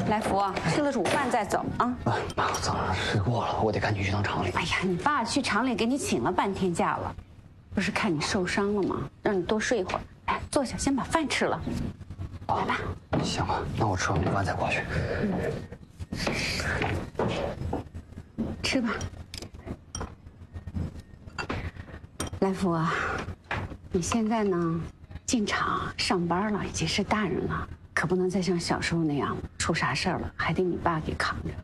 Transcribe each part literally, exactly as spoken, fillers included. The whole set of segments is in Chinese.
来福，吃了午饭再走啊！ 啊，妈，我早上睡过了，我得赶紧去趟厂里。 哎呀，你爸去厂里给你请了半天假了，不是看你受伤了吗？让你多睡一会儿。哎，坐下，先把饭吃了。来吧。 行吧，那我吃完午饭再过去。 嗯、吃吧。来福啊，你现在呢，进厂上班了，已经是大人了。可不能再像小时候那样，出啥事儿了还得你爸给扛着。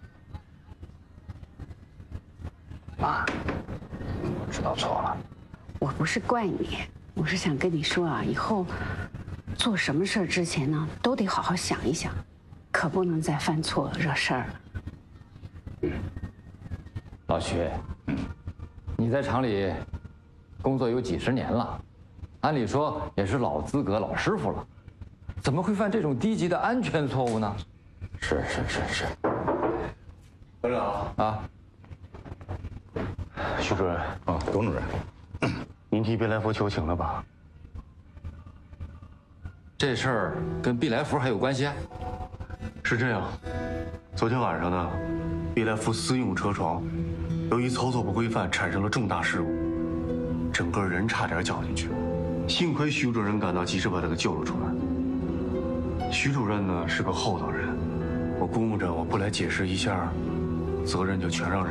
妈，我知道错了。 我不是怪你，我是想跟你说啊，以后做什么事儿之前呢，都得好好想一想，可不能再犯错惹事儿了。 嗯，老徐，嗯，你在厂里工作有几十年了，按理说也是老资格、老师傅了。怎么会犯这种低级的安全错误呢？ 是是是是。 科长啊， 徐主任啊，董主任，您替毕来福求情了吧？ 这事儿跟毕来福还有关系啊？ 是这样，昨天晚上呢，毕来福私用车床，由于操作不规范，产生了重大事故，整个人差点搅进去，幸亏徐主任赶到，及时把他给救了出来。徐主任呢是个厚道人，我估摸着我不来解释一下，责任就全让人。